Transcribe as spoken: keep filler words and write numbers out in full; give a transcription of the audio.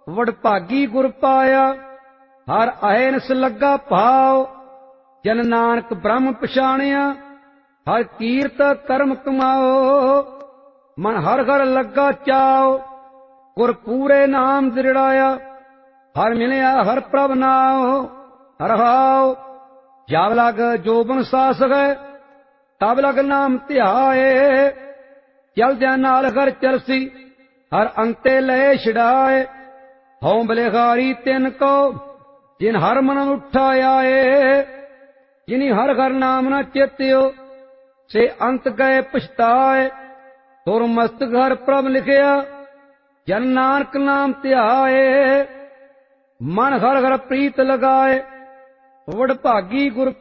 ਵਡਭਾਗੀ ਗੁਰ ਪਾਇਆ। ਹਰ ਅਹੈਨਸ ਲੱਗਾ ਭਾਉ, ਜਨ ਨਾਨਕ ਬ੍ਰਹਮ ਪਛਾਣਿਆ। ਹਰ ਕੀਰਤ ਕਰਮ ਕਮਾਓ, ਮਨ ਹਰ ਘਰ ਲੱਗਾ ਚਾਉ। ਗੁਰ ਪੂਰੇ ਨਾਮ ਦ੍ਰਿੜਾਇਆ, ਹਰ ਮਿਲਿਆ ਹਰ ਪ੍ਰਭ ਨਾਉ। ਹਰ ਹਾਉ ਜਬ ਲਗ ਜੋਬਨ ਸਾਸ ਗਏ, ਤਬ ਲਗ ਨਾਮ ਧਿਆਏ। ਚਲਦਿਆਂ ਨਾਲ ਘਰ ਚਲਸੀ, ਹਰ ਅੰਤੇ ਲਏ ਛਡਾਏ। ਹਉ ਬਲਿਹਾਰੀ ਤਿਨ ਕੋ, ਜਿਨ ਹਰ ਮਨ ਉਠਾ ਆਏ। ਜਿਨੀ ਹਰ ਘਰ ਨਾਮ ਨ ਚੇਤਿਓ, ਸੇ ਅੰਤ ਗਏ ਪਛਤਾਏ। ਤੁਰ ਮਸਤਕ ਹਰ ਪ੍ਰਭ ਲਿਖਿਆ, ਜਨ ਨਾਨਕ ਨਾਮ ਧਿਆਏ। ਮਨ ਹਰ ਘਰ ਪ੍ਰੀਤ ਲਗਾਏ, ਵਡਭਾਗੀ ਗੁਰ